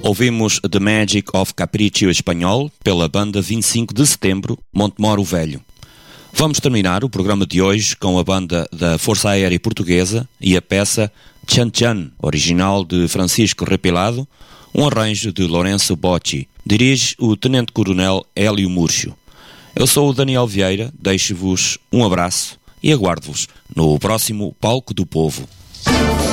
Ouvimos The Magic of Capriccio Espanhol pela banda 25 de Setembro, Montemoro Velho. Vamos terminar o programa de hoje com a banda da Força Aérea Portuguesa e a peça Chan Chan, original de Francisco Repilado, um arranjo de Lourenço Bocci. Dirige o Tenente-Coronel Hélio Múrcio. Eu sou o Daniel Vieira, deixo-vos um abraço e aguardo-vos no próximo Palco do Povo.